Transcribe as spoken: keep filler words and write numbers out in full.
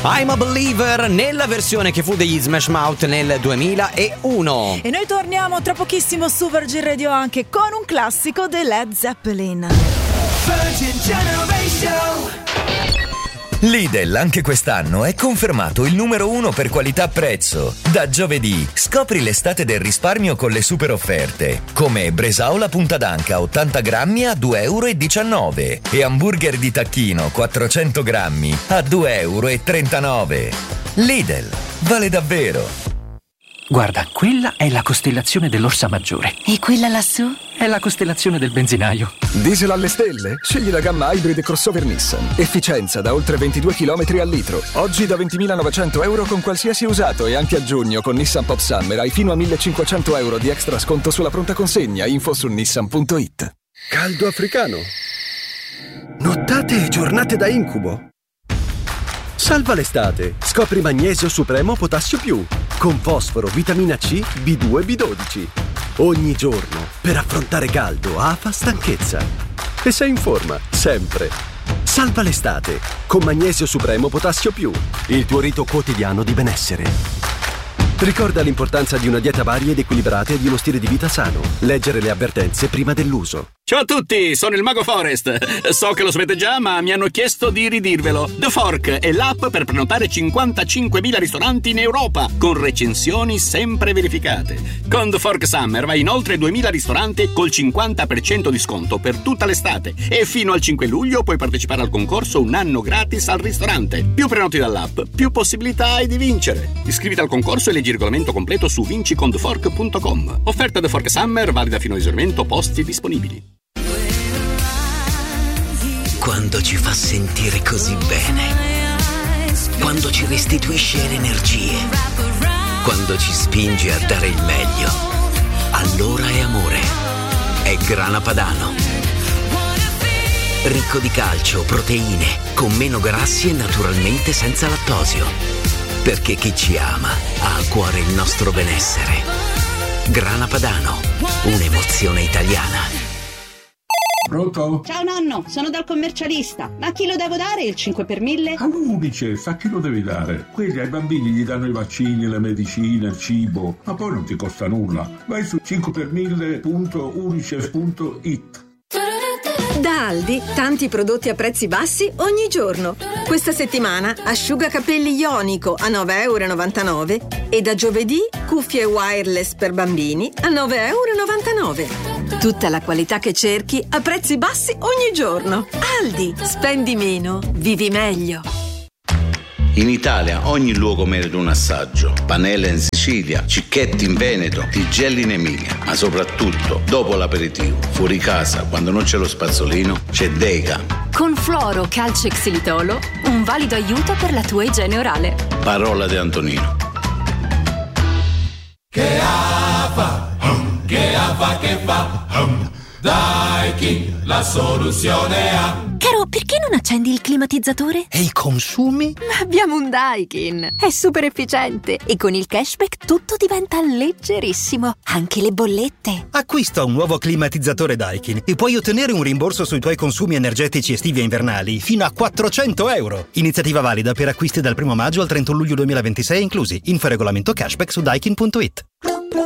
I'm a Believer nella versione che fu degli Smash Mouth nel duemilauno. E noi torniamo tra pochissimo su Virgin Radio anche con un classico dei Led Zeppelin. Virgin Generation. Lidl anche quest'anno è confermato il numero uno per qualità-prezzo. Da giovedì scopri l'estate del risparmio con le super offerte, come bresaola punta d'anca ottanta grammi a due virgola diciannove euro e hamburger di tacchino quattrocento grammi a due virgola trentanove euro. Lidl, vale davvero! Guarda, quella è la costellazione dell'Orsa Maggiore. E quella lassù? È la costellazione del benzinaio. Diesel alle stelle? Scegli la gamma Hybrid e crossover Nissan. Efficienza da oltre ventidue chilometri al litro. Oggi da ventimilanovecento euro con qualsiasi usato e anche a giugno con Nissan Pop Summer hai fino a millecinquecento euro di extra sconto sulla pronta consegna. Info su nissan punto it. Caldo africano. Nottate e giornate da incubo. Salva l'estate. Scopri Magnesio Supremo Potassio Più con fosforo, vitamina C, B due e B dodici. Ogni giorno per affrontare caldo, afa, stanchezza. E sei in forma, sempre. Salva l'estate con Magnesio Supremo Potassio Più, il tuo rito quotidiano di benessere. Ricorda l'importanza di una dieta varia ed equilibrata e di uno stile di vita sano. Leggere le avvertenze prima dell'uso. Ciao a tutti, sono il Mago Forest. So che lo sapete già, ma mi hanno chiesto di ridirvelo. The Fork è l'app per prenotare cinquantacinquemila ristoranti in Europa, con recensioni sempre verificate. Con The Fork Summer vai in oltre duemila ristoranti col cinquanta per cento di sconto per tutta l'estate. E fino al cinque luglio puoi partecipare al concorso un anno gratis al ristorante. Più prenoti dall'app, più possibilità hai di vincere. Iscriviti al concorso e leggi il regolamento completo su vinci con the fork punto com. Offerta The Fork Summer valida fino a esaurimento posti disponibili. Quando ci fa sentire così bene, quando ci restituisce le energie, quando ci spinge a dare il meglio, allora è amore. È Grana Padano. Ricco di calcio, proteine, con meno grassi e naturalmente senza lattosio. Perché chi ci ama ha a cuore il nostro benessere. Grana Padano, un'emozione italiana. Pronto? Ciao nonno, sono dal commercialista. Ma a chi lo devo dare il cinque per mille? All'Unicef, a chi lo devi dare? Quelli ai bambini gli danno i vaccini, le medicine, il cibo, ma poi non ti costa nulla. Vai su cinque per mille punto unicef punto it. Da Aldi, tanti prodotti a prezzi bassi ogni giorno. Questa settimana asciugacapelli ionico a nove virgola novantanove euro e da giovedì cuffie wireless per bambini a nove virgola novantanove euro. Tutta la qualità che cerchi a prezzi bassi ogni giorno. Aldi, spendi meno, vivi meglio. In Italia ogni luogo merita un assaggio. Panella in Sicilia, Cicchetti in Veneto, Tigelli in Emilia. Ma soprattutto, dopo l'aperitivo, fuori casa, quando non c'è lo spazzolino, c'è Deca. Con fluoro, calcio e xilitolo, un valido aiuto per la tua igiene orale. Parola di Antonino. Che afa, hum, che afa che fa, hum. Daikin, la soluzione ha. Caro, perché non accendi il climatizzatore? E i consumi? Ma abbiamo un Daikin, è super efficiente e con il cashback tutto diventa leggerissimo, anche le bollette. Acquista un nuovo climatizzatore Daikin e puoi ottenere un rimborso sui tuoi consumi energetici estivi e invernali fino a quattrocento euro. Iniziativa valida per acquisti dal primo maggio al trentuno luglio duemilaventisei inclusi. Info regolamento cashback su daikin punto it.